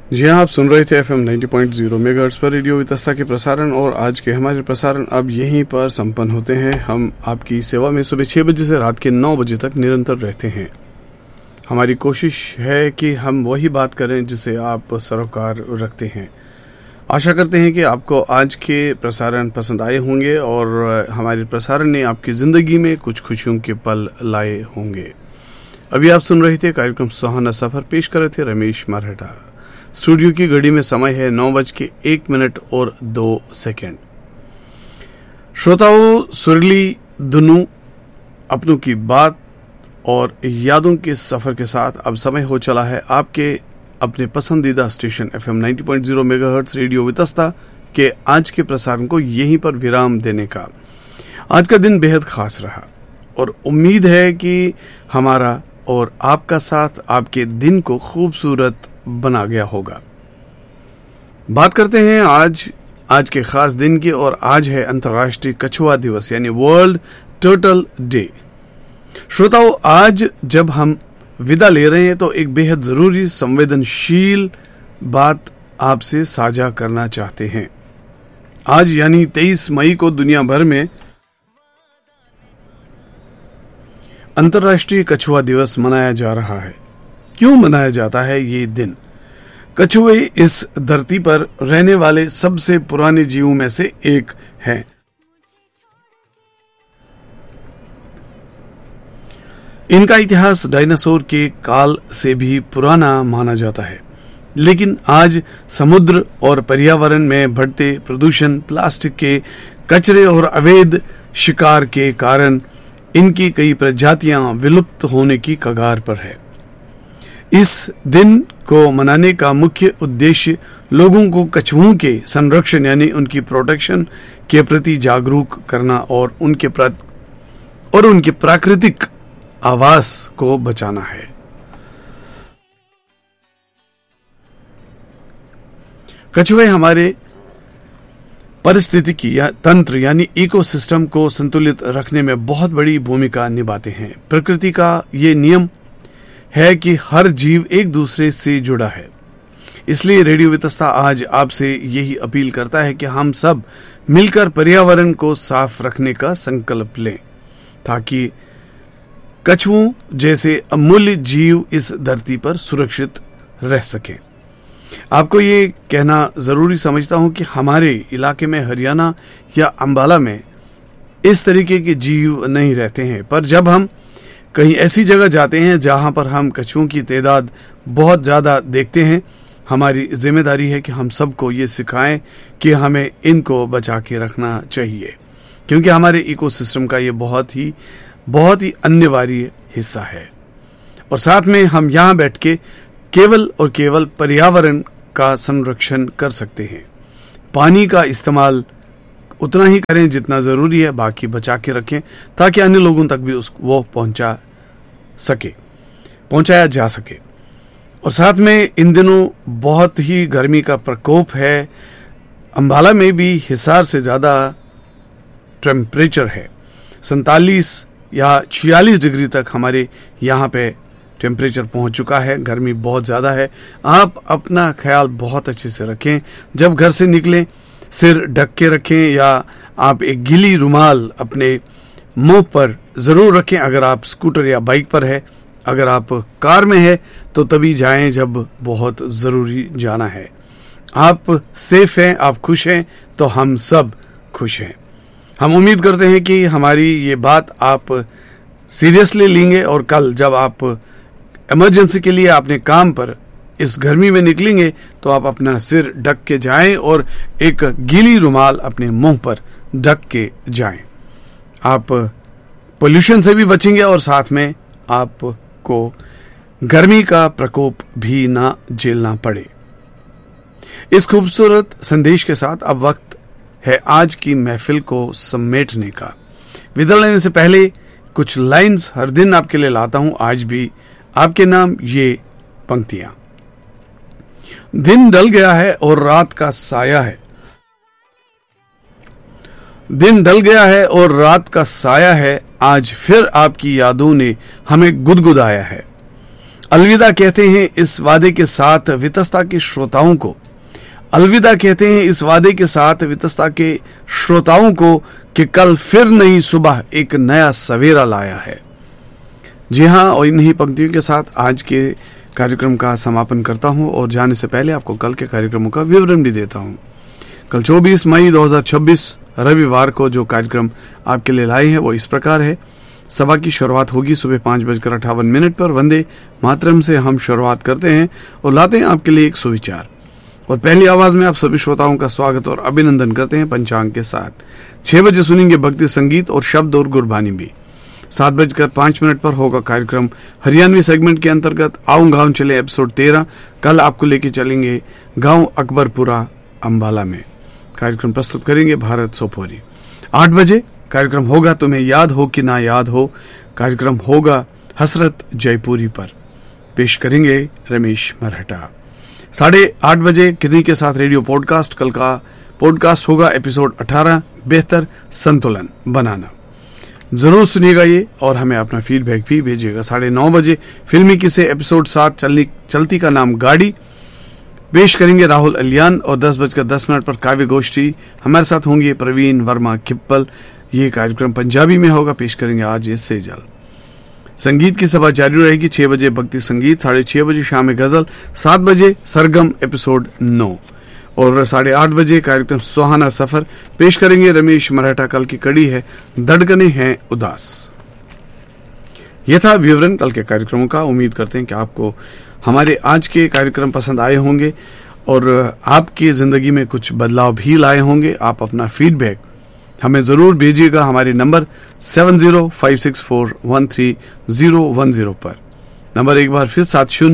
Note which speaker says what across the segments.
Speaker 1: जी हाँ, आप सुन रहे थे FM 90.0 मेगाहर्ट्ज पर रेडियो वितस्ता के प्रसारण और आज के हमारे प्रसारण अब यहीं पर संपन्न होते हैं। हम आपकी सेवा में सुबह 6 बजे से रात के 9 बजे तक निरंतर रहते हैं। हमारी कोशिश है कि हम वही बात करें जिसे आप सरोकार रखते हैं। आशा करते हैं कि आपको आज के प्रसारण पसंद आए होंगे और हमारे प्रसारण ने आपकी ज़िंदगी में कुछ खुशियों के पल लाए होंगे। अभी आप सुन रहे थे कार्यक्रम सुहाना सफर, पेश कर रहे थे रमेश मराठा। स्टूडियो की घड़ी में समय है 9:01 और 2 सेकंड। श्रोताओं, सुरीली धुनों, अपनों की बात और यादों के सफर के साथ अब समय हो चला है आपके अपने पसंदीदा station FM 90.0 megahertz radio Vitasta के आज के प्रसारण को यहीं पर विराम देने का। आज का दिन बेहद खास रहा और उम्मीद है कि हमारा और आपका साथ आपके दिन को खूबसूरत बना गया होगा। बात करते हैं आज के खास दिन की और आज है अंतर्राष्ट्रीय कछुआ दिवस यानी वर्ल्ड टर्टल डे। श्रोताओं, आज जब हम विदा ले रहे हैं तो एक बेहद जरूरी संवेदनशील बात आपसे साझा करना चाहते हैं। आज यानी 23 मई को दुनिया भर में अंतर्राष्ट्रीय कछुआ दिवस मनाया जा रहा है। क्यों मनाया जाता है ये दिन? कछुए इस धरती पर रहने वाले सबसे पुराने जीवों में से एक हैं। इनका इतिहास डायनासोर के काल से भी पुराना माना जाता है, लेकिन आज समुद्र और पर्यावरण में बढ़ते प्रदूषण, प्लास्टिक के कचरे और अवैध शिकार के कारण इनकी कई प्रजातियां विलुप्त होने की कगार पर है। इस दिन को मनाने का मुख्य उद्देश्य लोगों को कछुओं के संरक्षण यानी उनकी प्रोटेक्शन के प्रति जागरूक करना और उनके प्राकृतिक आवास को बचाना है। कछुए हमारे पारिस्थितिकी या तंत्र यानी इकोसिस्टम को संतुलित रखने में बहुत बड़ी भूमिका निभाते हैं। प्रकृति का ये नियम है कि हर जीव एक दूसरे से जुड़ा है। इसलिए रेडियो वितस्ता आज आपसे यही अपील करता है कि हम सब मिलकर पर्यावरण को साफ रखने का संकल्प लें, ताकि कछुओं जैसे अमूल्य जीव इस धरती पर सुरक्षित रह सकें। आपको ये कहना जरूरी समझता हूं कि हमारे इलाके में हरियाणा या अंबाला में इस तरीके के जीव नहीं रहते हैं, पर जब हम कहीं ऐसी जगह जाते हैं जहां पर हम कछुओं की तादाद बहुत ज्यादा देखते हैं, हमारी जिम्मेदारी है कि हम सबको ये सिखाएं कि हमें इनको बचा के रखना चाहिए, क्योंकि हमारे इकोसिस्टम का ये बहुत ही अनिवार्य हिस्सा है। और साथ में हम यहाँ बैठ के केवल और केवल पर्यावरण का संरक्षण कर सकते हैं। पानी का इस्तेमाल उतना ही करें जितना जरूरी है, बाकी बचा के रखें ताकि अन्य लोगों तक भी वो पहुंचाया जा सके। और साथ में इन दिनों बहुत ही गर्मी का प्रकोप है। अंबाला में भी हिसार से ज्यादा टेम्परेचर है। 47 या 46 डिग्री तक हमारे यहाँ पे टेम्परेचर पहुंच चुका है। गर्मी बहुत ज्यादा है। आप अपना ख्याल बहुत अच्छे से रखें। जब घर से निकलें सिर ढक के रखें या आप एक गीली रुमाल अपने मुंह पर जरूर रखें अगर आप स्कूटर या बाइक पर है। अगर आप कार में है तो तभी जाएं जब बहुत जरूरी जाना है। आप सेफ हैं, आप खुश हैं, तो हम सब खुश हैं। हम उम्मीद करते हैं कि हमारी ये बात आप सीरियसली लेंगे और कल जब आप इमरजेंसी के लिए अपने काम पर इस गर्मी में निकलेंगे तो आप अपना सिर ढक के जाएं और एक गीली रुमाल अपने मुंह पर ढक के जाएं। आप पोल्यूशन से भी बचेंगे और साथ में आपको गर्मी का प्रकोप भी ना झेलना पड़े। इस खूबसूरत संदेश के साथ अब वक्त है आज की महफिल को समेटने का। विदा लेने से पहले कुछ लाइंस हर दिन आपके लिए लाता हूं, आज भी आपके नाम ये पंक्तियां। दिन ढल गया है और रात का साया है। दिन ढल गया है और रात का साया है, आज फिर आपकी यादों ने हमें गुदगुदाया है। अलविदा कहते हैं इस वादे के साथ वितस्ता के श्रोताओं को, अलविदा कहते हैं इस वादे के साथ वितस्ता के श्रोताओं को कि कल फिर नई सुबह एक नया सवेरा लाया है। जी हाँ, और इन्हीं पंक्तियों के साथ आज के कार्यक्रम का समापन करता हूं और जाने से पहले आपको कल के कार्यक्रमों का विवरण भी देता हूं। कल 24 मई 2026 रविवार को जो कार्यक्रम आपके लिए लाए हैं वो इस प्रकार है। सभा की शुरुआत होगी सुबह 5:58 पर। वंदे मातरम से हम शुरुआत करते हैं और लाते हैं आपके लिए एक सुविचार, और पहली आवाज में आप सभी श्रोताओं का स्वागत और अभिनंदन करते हैं पंचांग के साथ। 6 बजे सुनेंगे भक्ति संगीत और शब्द और गुरबानी भी। 7:05 पर होगा कार्यक्रम हरियाणवी सेगमेंट के अंतर्गत आऊं गांव चले एपिसोड 13। कल आपको लेके चलेंगे गांव अकबरपुरा अंबाला में। कार्यक्रम प्रस्तुत करेंगे भारत सोपोरी। 8 बजे कार्यक्रम होगा तुम्हें याद हो कि ना याद हो। कार्यक्रम होगा हसरत जयपुरी पर, पेश करेंगे रमेश मराठा। 8:30 बजे किन्हीं के साथ रेडियो पॉडकास्ट। कल का पॉडकास्ट होगा एपिसोड 18, बेहतर संतुलन बनाना। जरूर सुनिएगा ये और हमें अपना फीडबैक भी भेजिएगा। 9:30 बजे फिल्मी किस्से एपिसोड 7 चलती का नाम गाड़ी, पेश करेंगे राहुल अलियान। और 10:10 पर काव्य गोष्ठी, हमारे साथ होंगे प्रवीण वर्मा खिप्पल। ये कार्यक्रम पंजाबी में होगा, पेश करेंगे आज ये सेजल। संगीत की सभा जारी रहेगी। 6 बजे भक्ति संगीत, 6:30 बजे शाम में गजल, 7 बजे सरगम एपिसोड 9 और 8:30 बजे कार्यक्रम सुहाना सफर, पेश करेंगे रमेश मराठा। कल की कड़ी है धड़कने हैं उदास। यह था विवरण कल के कार्यक्रमों का। उम्मीद करते हैं कि आपको हमारे आज के कार्यक्रम पसंद आए होंगे और आपकी जिंदगी में कुछ बदलाव भी लाए होंगे। आप अपना फीडबैक हमें जरूर भेजिएगा हमारे नंबर 7056413010 पर। नंबर एक बार फिर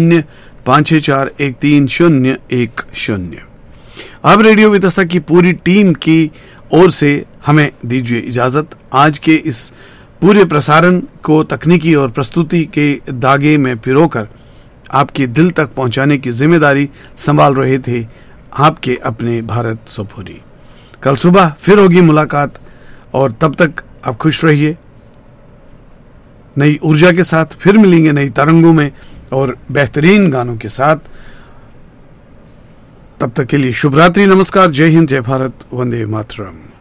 Speaker 1: 7056413010। अब रेडियो वितस्ता की पूरी टीम की ओर से हमें दीजिए इजाजत। आज के इस पूरे प्रसारण को तकनीकी और प्रस्तुति के धागे में पिरोकर आपके दिल तक पहुंचाने की जिम्मेदारी संभाल रहे थे आपके अपने भारत सोपोरी। कल सुबह फिर होगी मुलाकात और तब तक आप खुश रहिए। नई ऊर्जा के साथ फिर मिलेंगे नई तरंगों में और बेहतरीन गानों के साथ। तब तक के लिए शुभ रात्रि, नमस्कार, जय हिंद, जय भारत, वंदे मातरम।